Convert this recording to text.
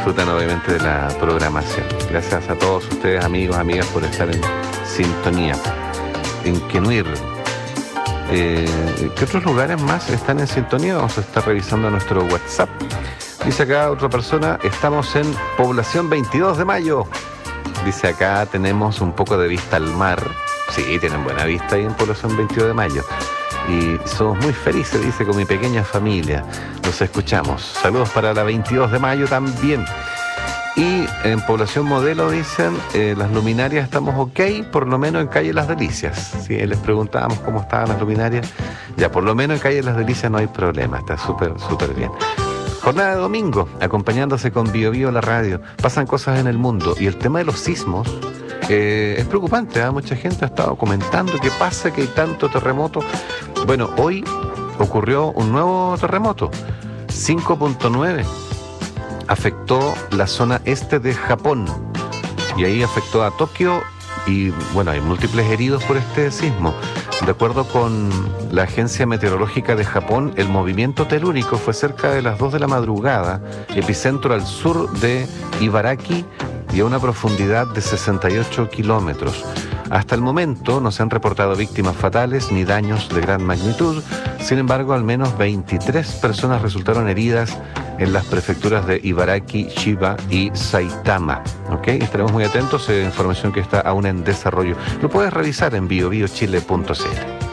disfrutan obviamente de la programación. Gracias a todos ustedes, amigos, amigas, por estar en sintonía. En Quenuir. ¿Qué otros lugares más están en sintonía? Vamos a estar revisando nuestro WhatsApp. Dice acá otra persona, estamos en Población 22 de Mayo. Dice acá, tenemos un poco de vista al mar. Sí, tienen buena vista ahí en Población 22 de Mayo. Y somos muy felices, dice, con mi pequeña familia. Los escuchamos. Saludos para la 22 de Mayo también. Y en Población Modelo dicen, las luminarias estamos ok, por lo menos en Calle Las Delicias. Sí, les preguntábamos cómo estaban las luminarias. Ya, por lo menos en Calle Las Delicias no hay problema, está súper bien. Jornada de domingo, acompañándose con Bio Bio la radio. Pasan cosas en el mundo y el tema de los sismos es preocupante, ¿eh? Mucha gente ha estado comentando qué pasa, que hay tanto terremoto. Bueno, hoy ocurrió un nuevo terremoto, 5.9. Afectó la zona este de Japón y ahí afectó a Tokio y bueno, hay múltiples heridos por este sismo. De acuerdo con la Agencia Meteorológica de Japón, el movimiento telúrico fue cerca de las 2 de la madrugada, epicentro al sur de Ibaraki y a una profundidad de 68 kilómetros. Hasta el momento no se han reportado víctimas fatales ni daños de gran magnitud. Sin embargo, al menos 23 personas resultaron heridas en las prefecturas de Ibaraki, Chiba y Saitama. ¿Ok? Estaremos muy atentos, información que está aún en desarrollo. Lo puedes revisar en biobiochile.cl.